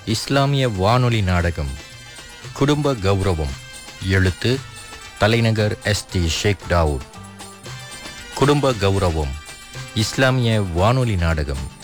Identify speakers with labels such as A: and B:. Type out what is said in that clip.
A: இஸ்லாமிய வானொலி நாடகம் குடும்ப கௌரவம். எழுத்து தலைநகர் ST ஷேக் தாவூத். குடும்ப கௌரவம் இஸ்லாமிய வானொலி நாடகம்.